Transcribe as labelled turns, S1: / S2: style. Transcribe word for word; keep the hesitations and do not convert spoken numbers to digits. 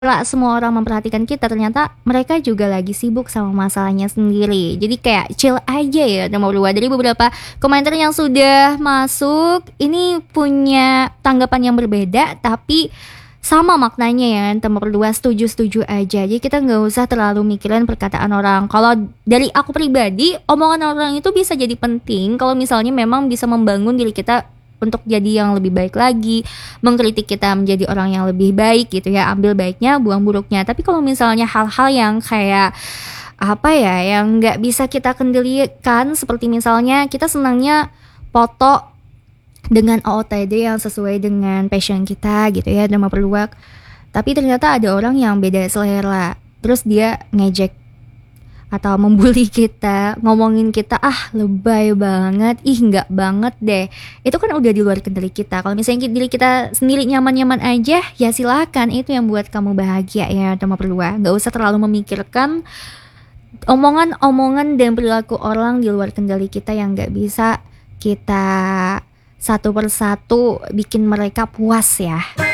S1: Nggak semua orang memperhatikan kita, ternyata mereka juga lagi sibuk sama masalahnya sendiri. Jadi kayak chill aja ya. Nomor dua, dari beberapa komentar yang sudah masuk, ini punya tanggapan yang berbeda tapi sama maknanya ya. Nomor dua, setuju-setuju aja. Jadi kita nggak usah terlalu mikirin perkataan orang. Kalau dari aku pribadi, omongan orang itu bisa jadi penting kalau misalnya memang bisa membangun diri kita untuk jadi yang lebih baik lagi, mengkritik kita menjadi orang yang lebih baik gitu ya, ambil baiknya, buang buruknya. Tapi kalau misalnya hal-hal yang kayak apa ya, yang nggak bisa kita kendalikan, seperti misalnya kita senangnya foto dengan O O T D yang sesuai dengan passion kita gitu ya, drama perluak, tapi ternyata ada orang yang beda selera, terus dia ngejek atau membuli kita, ngomongin kita, ah lebay banget, ih nggak banget deh. Itu kan udah di luar kendali kita. Kalau misalnya diri kita sendiri nyaman-nyaman aja, ya silakan, itu yang buat kamu bahagia ya, sama perluan. Nggak usah terlalu memikirkan omongan-omongan dan perilaku orang di luar kendali kita yang nggak bisa kita satu persatu bikin mereka puas ya.